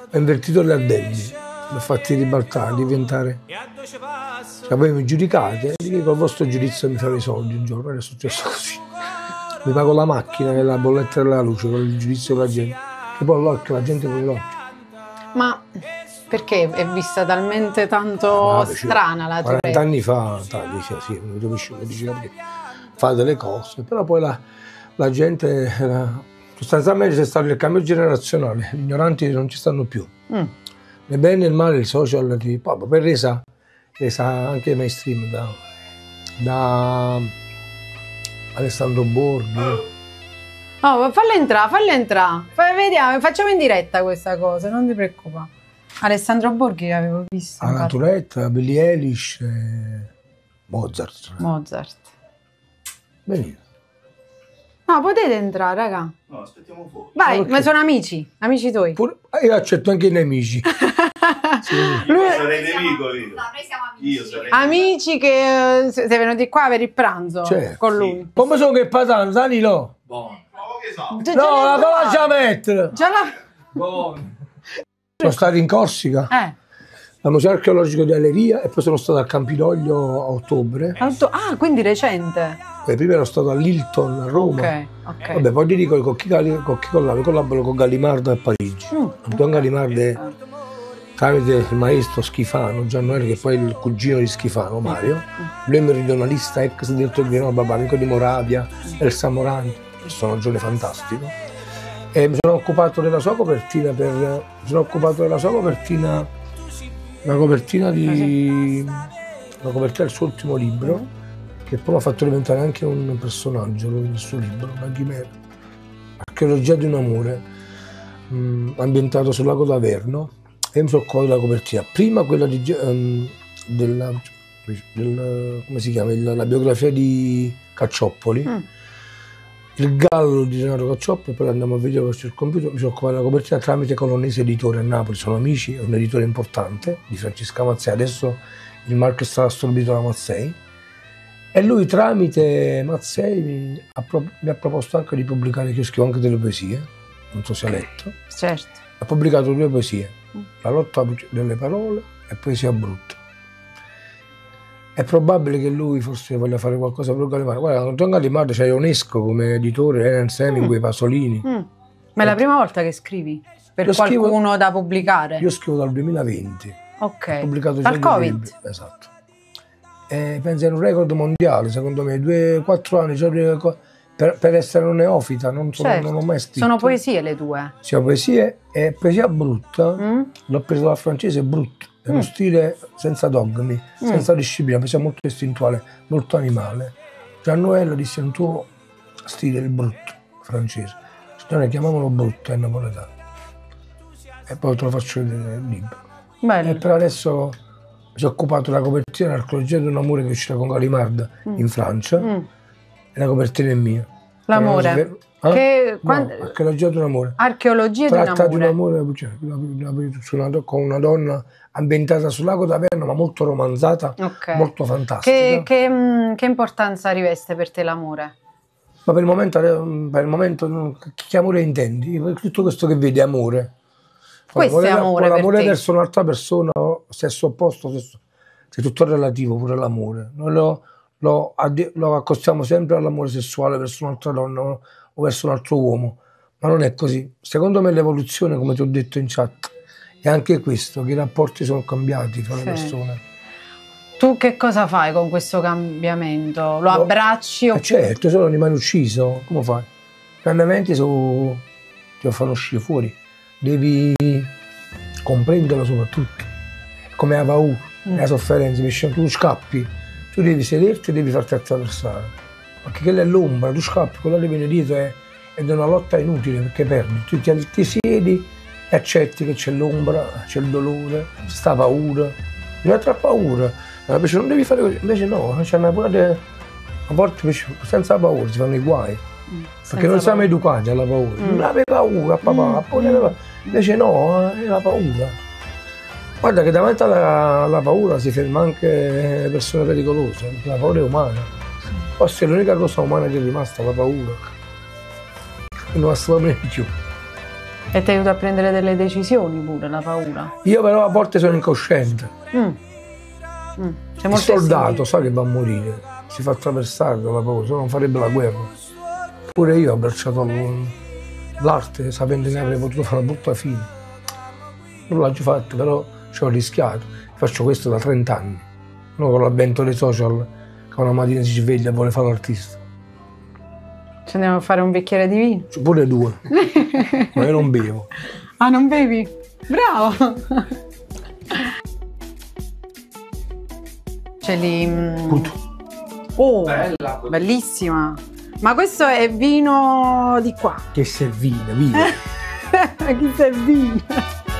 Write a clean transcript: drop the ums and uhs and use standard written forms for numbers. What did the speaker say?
ho invertito le addendi, li ho fatti ribaltare, diventare. Cioè, voi mi giudicate, e col vostro giudizio mi farò i soldi un giorno, è successo così. Mi pago la macchina e la bolletta della luce con il giudizio della gente. Che poi l'occhio, la gente vuole l'occhio. Ma perché è vista talmente tanto strana la tua? 40 anni fa, sì, mi diceva perché fa delle cose, però poi la gente, sostanzialmente c'è stato il cambio generazionale, gli ignoranti non ci stanno più. Il bene e il male, il social, poi resa anche mainstream da Alessandro Borghi. Oh, falla entrare. Vediamo, facciamo in diretta questa cosa, non ti preoccupare. Alessandro Borghi che avevo visto. La Naturetta, Billie Eilish, Mozart. Benissimo. No, potete entrare, raga. No, aspettiamo fuori. Vai, ma sono amici tuoi. Io accetto anche i nemici. Sì. Lui... sarei nemico io. No, noi siamo amici. Io sarei amici che sei venuti qua per il pranzo con lui. Sì. Come sono che patano, Danilo? Buono. No, la cosa già mettere. Buono. Sono stato in Corsica. Al Museo Archeologico di Alleria e poi sono stato a Campidoglio a ottobre. Ah, quindi recente. Prima ero stato all'Hilton a Roma. Ok. Vabbè, poi ti dico con chi collaboro con Gallimardo a Parigi. Anton Gallimardo tramite il maestro Schifano, Giannoele, che poi è il cugino di Schifano, Mario. Lui è meridionalista, ex direttore di Roma, amico di Moravia, Elsa Morante, personaggio fantastico. E mi sono occupato della sua copertina la copertina del suo ultimo libro, che poi mi ha fatto diventare anche un personaggio del suo libro, una chimera. Archeologia di un amore, ambientato sul lago d'Averno, e mi sono occupato della copertina. Prima quella come si chiama? La biografia di Caccioppoli, il gallo di Gennaro Caccioppoli, poi andiamo a vedere sul computer. Mi sono occupato della copertina tramite Colonnese Editore a Napoli, sono amici, è un editore importante, di Francesca Mazzei, adesso il marchio sta assorbito da Mazzei, e lui tramite Mazzei mi ha proposto anche di pubblicare, che io scrivo anche delle poesie, non so se ha letto. Certo. Ha pubblicato 2 poesie, La lotta delle parole e Poesia brutta. È probabile che lui forse voglia fare qualcosa per Gallimardo. Guarda, Anton Gallimardo c'è Ionesco come editore, Ernest Hemingway, Pasolini. Ma è la prima volta che scrivi? Per qualcuno da pubblicare? Io scrivo dal 2020. Ok. Ho pubblicato dal Covid? Libri. Esatto. Penso è un record mondiale, secondo me, 2-4 anni. Cioè, per essere un neofita, non ho mai scritto. Sono poesie le tue? Sì, poesie e poesia brutta. L'ho preso dal francese brutto. È uno stile senza dogmi, senza disciplina, poesia molto istintuale, molto animale. Giannoele disse un tuo stile, il brutto francese. Signore, chiamiamolo brutto, è napoletano. E poi te lo faccio vedere nel libro. Bello. E per adesso mi sono occupato della copertina dell'Archeologia di un amore che è uscita con Gallimardo in Francia. E la copertina è mia. L'amore? Archeologia di un amore. Archeologia di un amore. Tratta di un amore con una donna ambientata sul lago d'Averno, ma molto romanzata, molto fantastica. Che importanza riveste per te l'amore? Ma per il momento che amore intendi? Tutto questo che vedi è amore. Questo è amore per l'amore te. verso un'altra persona, sesso opposto, è tutto relativo, pure l'amore. Noi lo accostiamo sempre all'amore sessuale verso un'altra donna o verso un altro uomo, ma non è così. Secondo me l'evoluzione, come ti ho detto in chat, è anche questo, che i rapporti sono cambiati tra le persone. Tu che cosa fai con questo cambiamento? Lo abbracci? Certo, se non rimani ucciso, come fai? I cambiamenti ti fanno uscire fuori, devi comprenderlo soprattutto, come la paura, la sofferenza, tu scappi, tu devi sederti e devi farti attraversare, perché quella è l'ombra, tu scappi, quella che viene dietro ed è una lotta inutile perché perdi, tu ti siedi e accetti che c'è l'ombra, c'è il dolore, c'è sta paura, un'altra paura, invece non devi fare così, invece no, c'è una paura, a volte senza paura si fanno i guai, perché non siamo educati alla paura, non avevi paura papà, invece no, è la paura. Guarda che davanti alla paura si ferma anche persone pericolose, perché la paura è umana, forse è l'unica cosa umana che è rimasta, la paura, non la sta bene di più. E ti aiuta a prendere delle decisioni pure, la paura. Io però a volte sono incosciente. Sei Il molto soldato sa che va a morire, si fa attraversare dalla paura, se no non farebbe la guerra. Pure io ho abbracciato l'arte sapendo che avrei potuto fare una brutta fine. Non l'ho già fatto, però ci ho rischiato. Faccio questo da 30 anni. Non con l'avvento dei social, che una mattina si sveglia e vuole fare l'artista. Ci andiamo a fare un bicchiere di vino. C'è pure 2, ma io non bevo. Ah, non bevi? Bravo! Ce li... Tutto. Oh, bellissima! Ma questo è vino di qua? Che servina, vino. Chi sei vino?